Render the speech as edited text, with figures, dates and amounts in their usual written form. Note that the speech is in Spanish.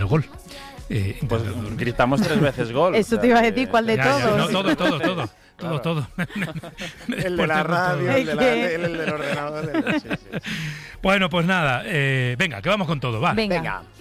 el gol. Pues gritamos 3 veces gol. Eso te iba a decir, ¿cuál de todos? No, todo. El de la radio, el del ordenador. Sí. Bueno, pues nada, venga, que vamos con todo, va. Venga.